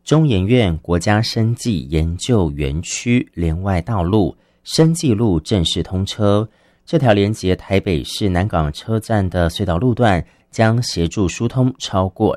中研院国家生技研究园区连外道路生技路正式通车，这条连接台北市南港车站的隧道路段将协助疏通超过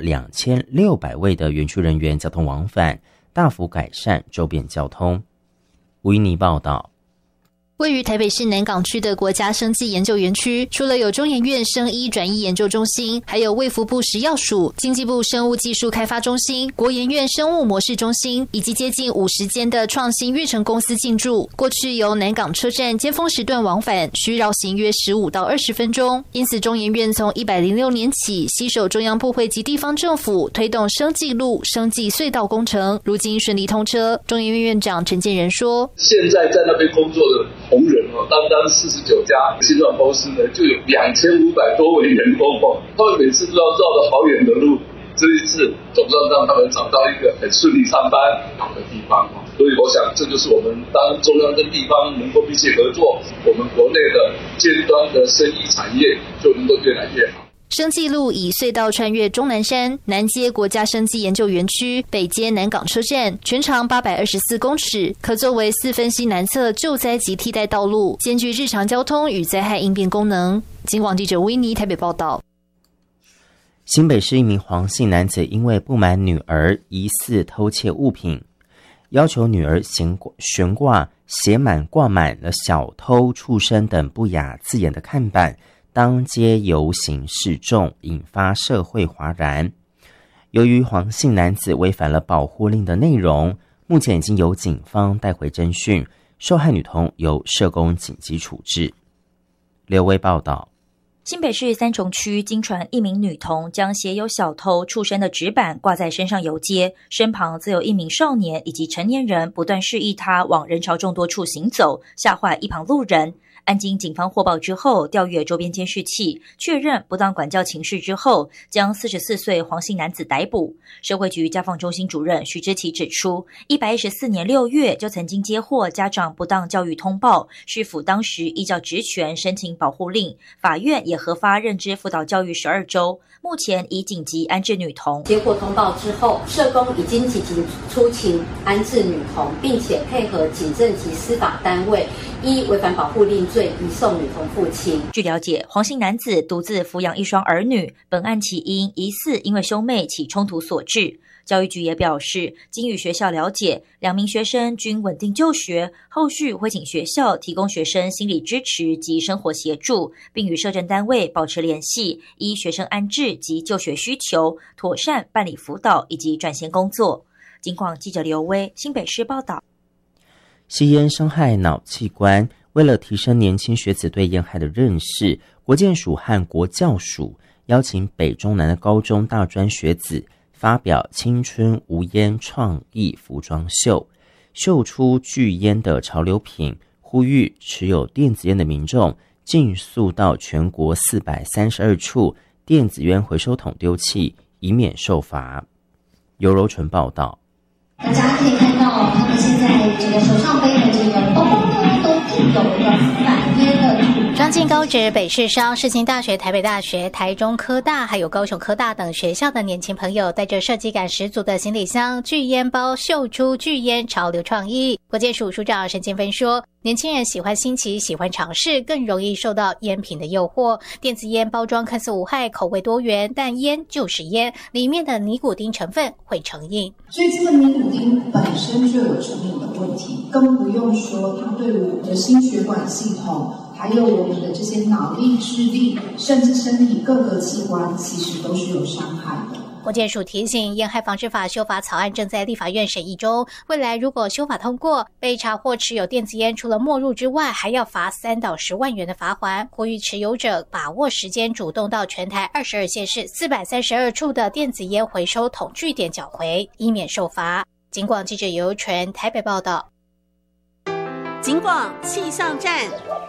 2600位的园区人员交通往返，大幅改善周边交通。吴依妮报道。 位于台北市南港区的国家生技研究园区，除了有中研院生医转移研究中心，还有卫福部食药署、经济部生物技术开发中心、国研院生物模式中心，以及接近50间的创新育成公司进驻。过去由南港车站尖峰时段往返，需绕行约15到20分钟。因此，中研院从106年起携手中央部会及地方政府，推动生技路、生技隧道工程，如今顺利通车。中研院院长陈建仁说：“ 现在在那边工作的同仁单49家新创公司呢，就有2500多位员工他们每次都要绕着好远的路，这一次总算让他们找到一个很顺利上班好的地方。所以我想这就是我们当中央跟地方能够密切合作，我们国内的尖端的生医产业就能够越来越好。” 生技路以隧道穿越终南山，南接国家生技研究园区，北接南港车站，全长824公尺，可作为4分西南侧救灾及替代道路，兼具日常交通与灾害应变功能。警广记者维尼台北报道。 新北市一名黄姓男子因为不满女儿疑似偷窃物品，要求女儿悬挂写满挂满了小偷、畜生等不雅字眼的看板，当街游行示众，引发社会哗然。由于黄姓男子违反了保护令的内容，目前已经由警方带回侦讯，受害女童由社工紧急处置。刘威报道。 新北市三重区经传一名女童将写有小偷、畜生的纸板挂在身上游街，身旁则有一名少年以及成年人不断示意她往人潮众多处行走，吓坏一旁路人。案经警方获报之后，调阅周边监视器，确认不当管教情事之后，将44岁黄姓男子逮捕。社会局家访中心主任徐之琪指出，114年6月就曾经接获家长不当教育通报，市府当时依照职权申请保护令，法院也核发认知辅导教育12周，目前已紧急安置女童。 接获通报之后，社工已经紧急出勤安置女童，并且配合警政及司法单位依违反保护令罪移送女童父亲。 据了解，黄姓男子独自抚养一双儿女，本案起因疑似因为兄妹起冲突所致。教育局也表示，经与学校了解，2名学生均稳定就学，后续会请学校提供学生心理支持及生活协助，并与社政单位保持联系，依学生安置及就学需求，妥善办理辅导以及转衔工作。警广记者刘威，新北市报道。 吸烟伤害脑器官，为了提升年轻学子对烟害的认识，国健署和国教署邀请北中南的高中大专学子发表青春无烟创意服装秀，秀出拒烟的潮流品，呼吁持有电子烟的民众尽速到全国432处电子烟回收桶丢弃，以免受罚。尤柔纯报道。 大家可以看到，他们现在这个手上背的这个包呢，都印有一个反烟的。 张晋高职、北市商、世新大学、台北大学、台中科大还有高雄科大等学校的年轻朋友，带着设计感十足的行李箱、拒烟包，秀出拒烟潮流创意。国健署署长沈建芬说，年轻人喜欢新奇，喜欢尝试，更容易受到烟品的诱惑。电子烟包装看似无害，口味多元，但烟就是烟，里面的尼古丁成分会成瘾。 所以这个尼古丁本身就有成瘾的问题，更不用说它对我们的心血管系统，还有我们的这些脑力、智力，甚至身体各个器官，其实都是有伤害的。 国健署提醒，烟害防治法修法草案正在立法院审议中，未来如果修法通过，被查获持有电子烟，除了没入之外，还要罚3到10万元的罚锾。呼吁持有者把握时间，主动到全台22县市432处的电子烟回收桶据点缴回，以免受罚。警广记者尤纯台北报道。 警广气象站。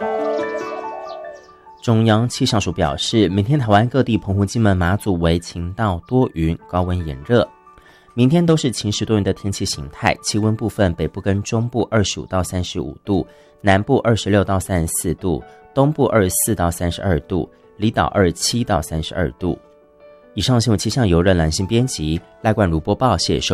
中央气象署表示，明天台湾各地澎湖、金门、马祖为晴到多云，高温炎热。明天都是晴时多云的天气形态，气温部分北部跟中部25到35度，南部26到34度，东部24到32度，离岛27到32度。以上新闻气象由任兰心编辑，赖冠如播报，谢谢收听。